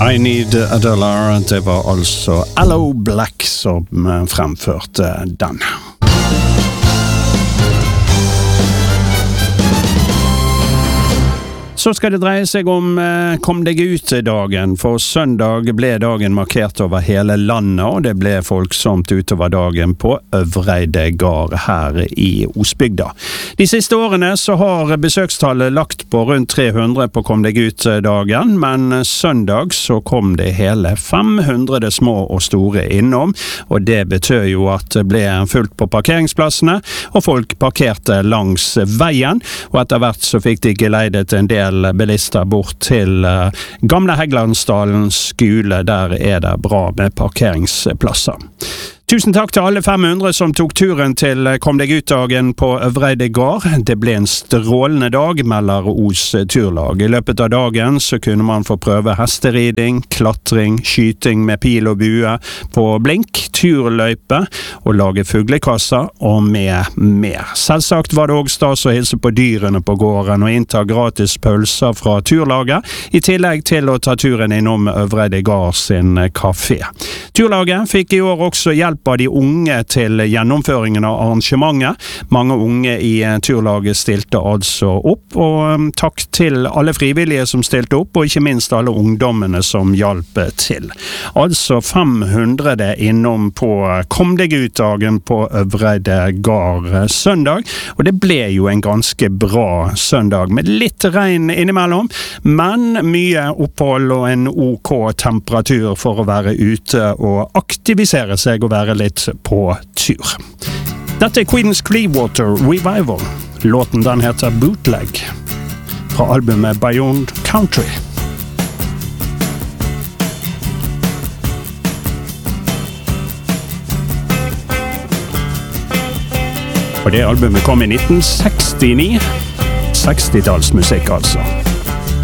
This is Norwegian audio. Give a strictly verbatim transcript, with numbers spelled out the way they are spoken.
I Need a Dollar, det var altså Aloe Blacc som fremførte den. Så skal det dreie seg om eh, Kom deg ut-dagen, for søndag ble dagen markert over hele landet, og det ble folksomt utover dagen på Øvreide gard her i Osbygda. De siste årene så har besøkstallet lagt på rundt tre hundre på Kom deg ut-dagen, men søndag så kom det hele fem hundre små og store innom, og det betød jo at det ble fullt på parkeringsplassene, og folk parkerte langs veien, og etter hvert så fikk de geleidet en del bilister bort til uh, Gamle Heggelandsdalen skole. Der er det bra med parkeringsplasser. Tusen takk til alle fem hundre som tok turen til Kom deg ut-dagen på Øvreide gard. Det ble en strålende dag, melder Os turlag. I løpet av dagen så kunne man få prøve hesteriding, klatring, skyting med pil og bue på blink, turløype og lage fuglekasser og med mer. Selvsagt var det også stas å hilse på dyrene på gården og innta gratis pølser fra turlaget, i tillegg til å ta turen innom Øvreide gard sin kafé. Turlaget fikk i år også hjelp av de unge til gjennomføringen av arrangementet. Mange unge i turlaget stilte altså opp, og takk til alle frivillige som stilte opp, og ikke minst alle ungdommene som hjalp til. Altså fem hundre innom på Kom deg ut-dagen på Øvreide gard søndag, og det ble jo en ganske bra søndag, med litt regn innimellom, men mye opphold og en OK temperatur for å være ute og aktivisere seg og være litt på tur. Dette er Creedence Clearwater Revival. Låten den heter Bootleg, fra albumet Beyond Country. Og det albumet kom i nitten sekstini. sekstitallsmusikk altså.